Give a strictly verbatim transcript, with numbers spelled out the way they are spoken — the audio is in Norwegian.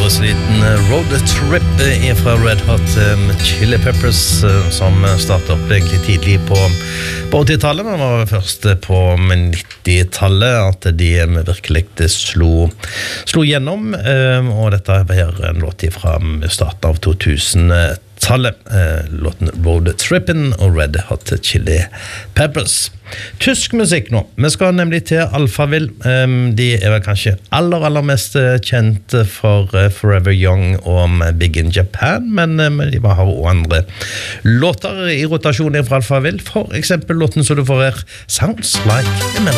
liten road trip fra Red Hot Chili Peppers som startet opp egentlig tidlig på, på åttitallet, men var først på nittitallet at de virkelig slo, slo gjennom, og dette er en låt fra starten av to tusen-tallet, låten Road Trippin' og Red Hot Chili Peppers. Tysk musikk nå. Vi skal nemlig til Alphaville. De er vel kanskje aller, aller mest kjent for Forever Young og Big in Japan, men de har også andre låter i rotasjonen fra Alphaville. For eksempel låten som du får her, Sounds Like a Melody.